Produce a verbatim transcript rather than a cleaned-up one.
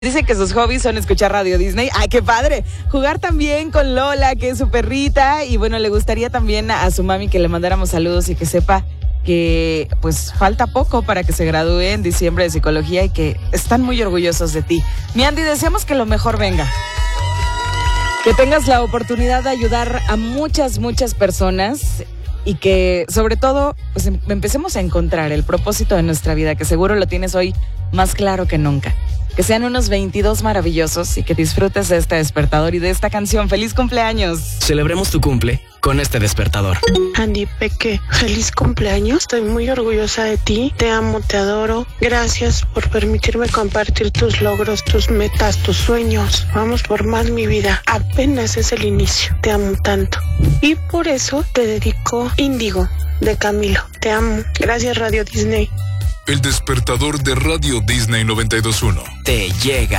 Dice que sus hobbies son escuchar Radio Disney. ¡Ay, qué padre! Jugar también con Lola, que es su perrita. Y bueno, le gustaría también a su mami que le mandáramos saludos y que sepa que pues falta poco para que se gradúe en diciembre de psicología y que están muy orgullosos de ti. Mi Andy, deseamos que lo mejor venga. Que tengas la oportunidad de ayudar a muchas, muchas personas y que sobre todo pues em- empecemos a encontrar el propósito de nuestra vida, que seguro lo tienes hoy más claro que nunca. Que sean unos veintidós maravillosos y que disfrutes de este despertador y de esta canción. ¡Feliz cumpleaños! Celebremos tu cumple con este despertador. Andy Peque, feliz cumpleaños. Estoy muy orgullosa de ti. Te amo, te adoro. Gracias por permitirme compartir tus logros, tus metas, tus sueños. Vamos por más, mi vida. Apenas es el inicio. Te amo tanto. Y por eso te dedico Índigo de Camilo. Te amo. Gracias, Radio Disney. El despertador de Radio Disney noventa y dos punto uno. Te llega.